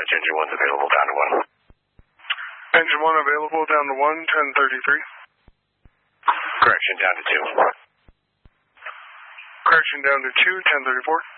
which engine one's available down to 1? Engine 1 available down to 1, 1033. Correction, down to 2. Correction down to 2, 1034.